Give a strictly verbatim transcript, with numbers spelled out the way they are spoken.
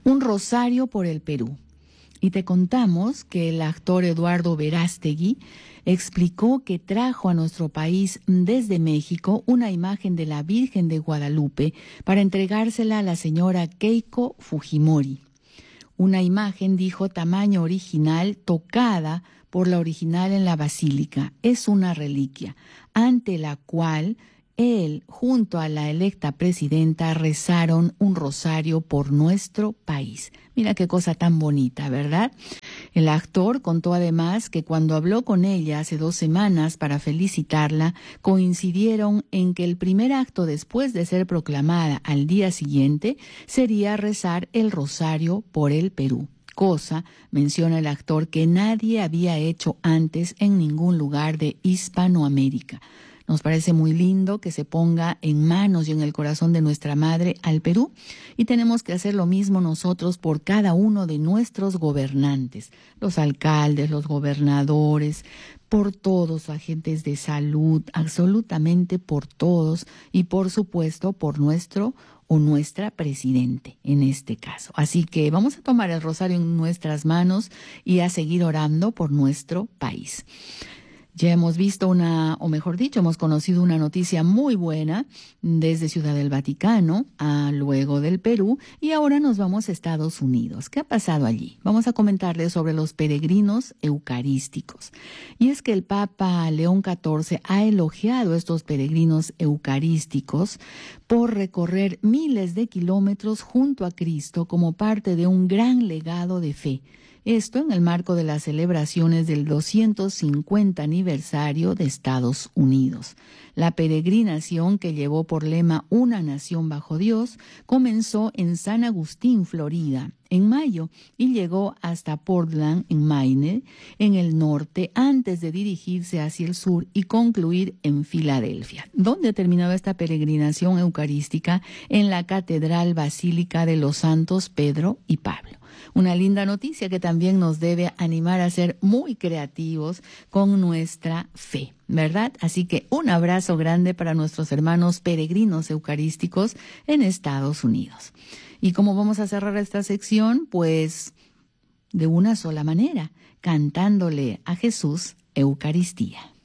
Un rosario por el Perú. Y te contamos que el actor Eduardo Verástegui explicó que trajo a nuestro país desde México una imagen de la Virgen de Guadalupe para entregársela a la señora Keiko Fujimori. Una imagen, dijo, tamaño original, tocada por la original en la basílica. Es una reliquia, ante la cual él, junto a la electa presidenta, rezaron un rosario por nuestro país. Mira qué cosa tan bonita, ¿verdad? El actor contó además que cuando habló con ella hace dos semanas para felicitarla, coincidieron en que el primer acto después de ser proclamada al día siguiente sería rezar el rosario por el Perú. Cosa, menciona el actor, que nadie había hecho antes en ningún lugar de Hispanoamérica. Nos parece muy lindo que se ponga en manos y en el corazón de nuestra madre al Perú, y tenemos que hacer lo mismo nosotros por cada uno de nuestros gobernantes, los alcaldes, los gobernadores, por todos, agentes de salud, absolutamente por todos, y por supuesto por nuestro o nuestra presidente en este caso. Así que vamos a tomar el rosario en nuestras manos y a seguir orando por nuestro país. Ya hemos visto una, o mejor dicho, hemos conocido una noticia muy buena desde Ciudad del Vaticano, a luego del Perú, y ahora nos vamos a Estados Unidos. ¿Qué ha pasado allí? Vamos a comentarles sobre los peregrinos eucarísticos. Y es que el Papa León catorce ha elogiado a estos peregrinos eucarísticos por recorrer miles de kilómetros junto a Cristo como parte de un gran legado de fe. Esto en el marco de las celebraciones del doscientos cincuenta aniversario de Estados Unidos. La peregrinación, que llevó por lema Una nación bajo Dios, comenzó en San Agustín, Florida, en mayo, y llegó hasta Portland, en Maine, en el norte, antes de dirigirse hacia el sur y concluir en Filadelfia. ¿Dónde terminaba esta peregrinación eucarística? En la Catedral Basílica de los Santos Pedro y Pablo. Una linda noticia que también nos debe animar a ser muy creativos con nuestra fe, ¿verdad? Así que un abrazo grande para nuestros hermanos peregrinos eucarísticos en Estados Unidos. ¿Y cómo vamos a cerrar esta sección? Pues de una sola manera, cantándole a Jesús Eucaristía.